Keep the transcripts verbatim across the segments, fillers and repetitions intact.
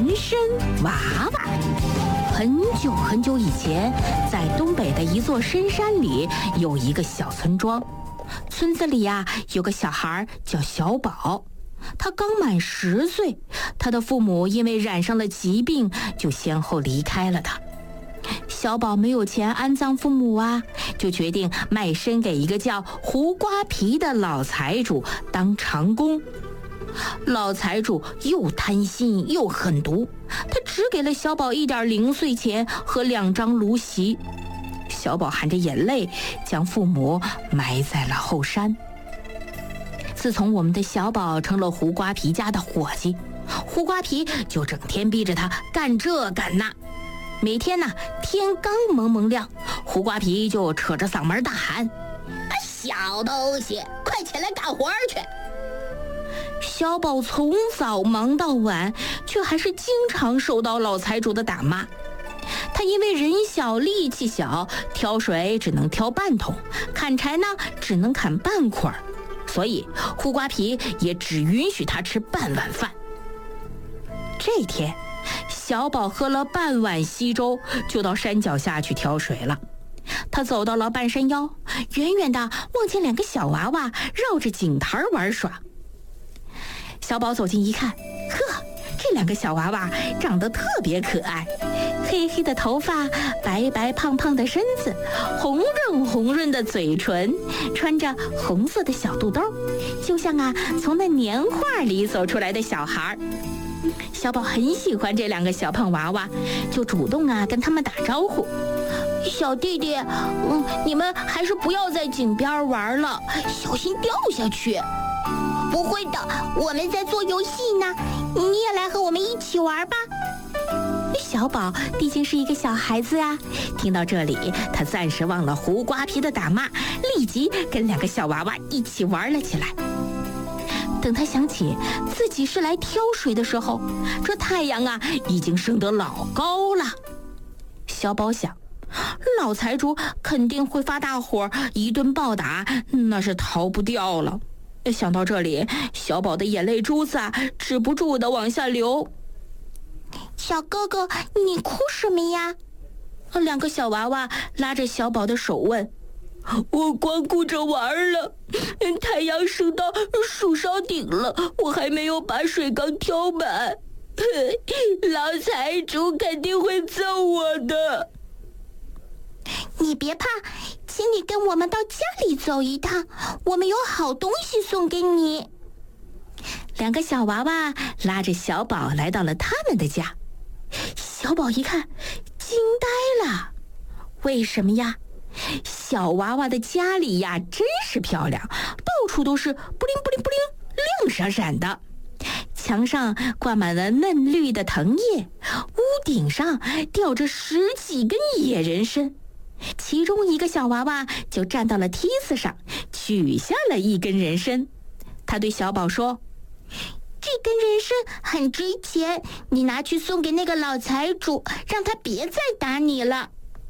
人参娃娃。很久很久以前，在东北的一座深山里，有一个小村庄。村子里呀、啊，有个小孩叫小宝，他刚满十岁，他的父母因为染上了疾病，就先后离开了他。小宝没有钱安葬父母啊，就决定卖身给一个叫胡瓜皮的老财主当长工。老财主又贪心又狠毒，他只给了小宝一点零碎钱和两张芦席。小宝含着眼泪将父母埋在了后山。自从我们的小宝成了胡瓜皮家的伙计，胡瓜皮就整天逼着他干这干那。每天呢，天刚蒙蒙亮，胡瓜皮就扯着嗓门大喊：小东西，快起来干活去！小宝从早忙到晚，却还是经常受到老财主的打骂。他因为人小力气小，挑水只能挑半桶，砍柴呢只能砍半捆儿，所以胡瓜皮也只允许他吃半碗饭。这天，小宝喝了半碗稀粥，就到山脚下去挑水了。他走到了半山腰，远远地望见两个小娃娃绕着井台玩耍。小宝走近一看，呵，这两个小娃娃长得特别可爱，黑黑的头发，白白胖胖的身子，红润红润的嘴唇，穿着红色的小肚兜，就像啊从那年画里走出来的小孩。小宝很喜欢这两个小胖娃娃，就主动啊跟他们打招呼：小弟弟，嗯，你们还是不要在井边玩了，小心掉下去。 不会的，我们在做游戏呢，你也来和我们一起玩吧。 小宝毕竟是一个小孩子啊，听到这里，他暂时忘了胡瓜皮的打骂，立即跟两个小娃娃一起玩了起来。等他想起自己是来挑水的时候，这太阳啊已经升得老高了。小宝想，老财主肯定会发大火，一顿暴打，那是逃不掉了。想到这里，小宝的眼泪珠子啊止不住的往下流。 小哥哥，你哭什么呀？ 两个小娃娃拉着小宝的手问：我光顾着玩了，太阳升到树梢顶了，我还没有把水缸挑满，老财主肯定会揍我的。 你别怕，请你跟我们到家里走一趟，我们有好东西送给你。 两个小娃娃拉着小宝来到了他们的家。小宝一看，惊呆了。为什么呀？小娃娃的家里呀真是漂亮，到处都是布灵布灵布灵，亮闪闪的。墙上挂满了嫩绿的藤叶，屋顶上吊着十几根野人参。其中一个小娃娃就站到了梯子上，取下了一根人参。他对小宝说： 这根人参很值钱，你拿去送给那个老财主，让他别再打你了。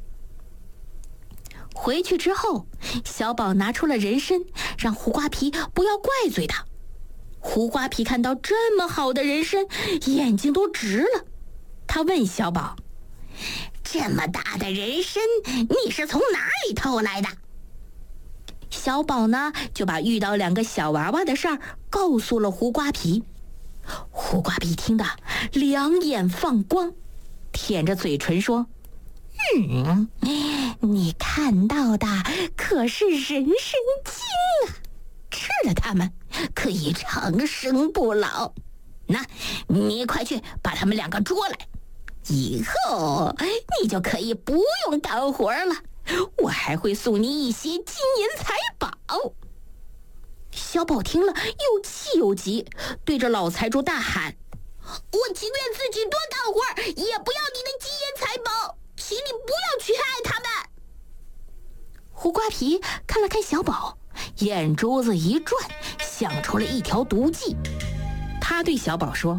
回去之后，小宝拿出了人参，让胡瓜皮不要怪罪他。胡瓜皮看到这么好的人参，眼睛都直了。他问小宝： 这么大的人参，你是从哪里偷来的？ 小宝呢，就把遇到两个小娃娃的事儿告诉了胡瓜皮。胡瓜皮听得两眼放光，舔着嘴唇说：嗯，你看到的可是人参精啊，吃了它们可以长生不老。那你快去把他们两个捉来，以后你就可以不用干活了，我还会送你一些金银财宝。小宝听了又气又急，对着老财主大喊： 我情愿自己多干活，也不要你的金银财宝，请你不要去害他们。 胡瓜皮看了看小宝，眼珠子一转，想出了一条毒计。他对小宝说：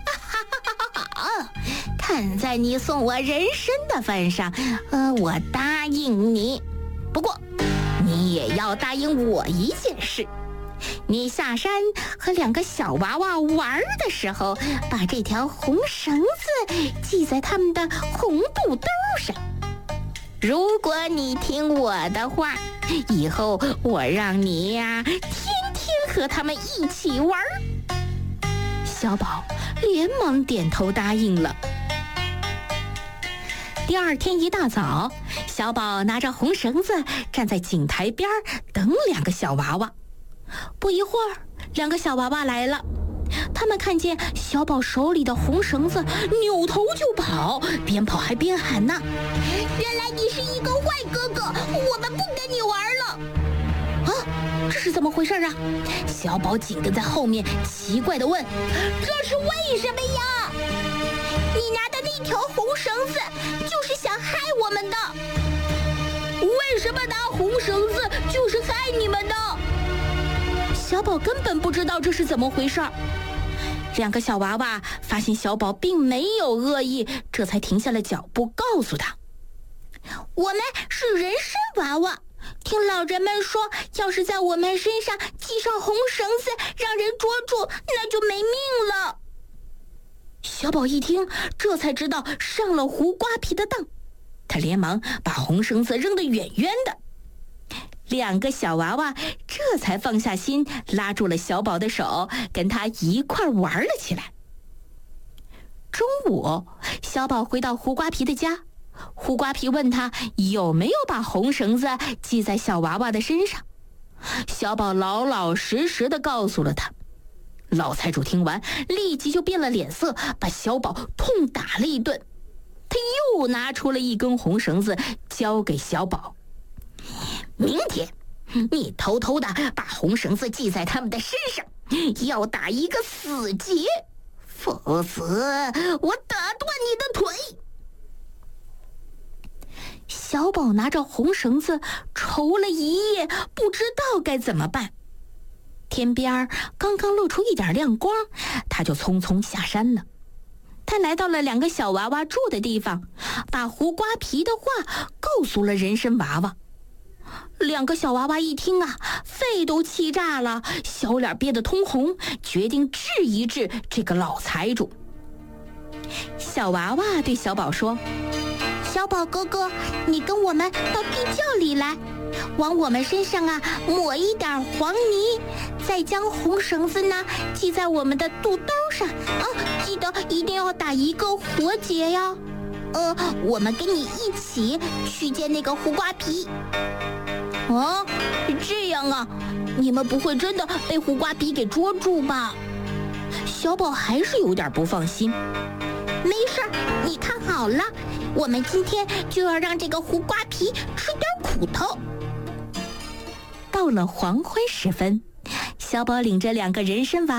看在你送我人参的份上，呃，我答应你。不过，你也要答应我一件事， 你下山和两个小娃娃玩的时候，把这条红绳子系在他们的红肚兜上。如果你听我的话，以后我让你呀、啊、天天和他们一起玩。 小宝连忙点头答应了。第二天一大早，小宝拿着红绳子站在井台边等两个小娃娃。不一会儿，两个小娃娃来了，他们看见小宝手里的红绳子，扭头就跑，边跑还边喊呢： 原来你是一个坏哥哥，我们不跟你玩了。 啊，这是怎么回事啊？小宝紧跟在后面，奇怪地问： 这是为什么呀？你拿的那条红绳子就是想害我们的。 为什么拿红绳子就是害你们的？小宝根本不知道这是怎么回事。两个小娃娃发现小宝并没有恶意，这才停下了脚步，告诉他： 我们是人参娃娃，听老人们说，要是在我们身上系上红绳子，让人捉住，那就没命了。 小宝一听，这才知道上了胡瓜皮的当，他连忙把红绳子扔得远远的。两个小娃娃这才放下心，拉住了小宝的手，跟他一块玩了起来。中午，小宝回到胡瓜皮的家，胡瓜皮问他有没有把红绳子系在小娃娃的身上。小宝老老实实地告诉了他。老财主听完，立即就变了脸色，把小宝痛打了一顿。他又拿出了一根红绳子，交给小宝。明天你偷偷的把红绳子系在他们的身上，要打一个死结，否则我打断你的腿。小宝拿着红绳子愁了一夜，不知道该怎么办。天边刚刚露出一点亮光，他就匆匆下山了。他来到了两个小娃娃住的地方，把胡瓜皮的话告诉了人参娃娃。两个小娃娃一听啊，肺都气炸了，小脸憋得通红，决定治一治这个老财主。小娃娃对小宝说： 小宝哥哥，你跟我们到地窖里来，往我们身上啊抹一点黄泥，再将红绳子呢系在我们的肚兜上啊，记得一定要打一个活结呀。呃，我们跟你一起去见那个胡瓜皮。 啊，这样啊，你们不会真的被胡瓜皮给捉住吧？小宝还是有点不放心。 没事，你看好了，我们今天就要让这个胡瓜皮吃点苦头。 到了黄昏时分，小宝领着两个人参娃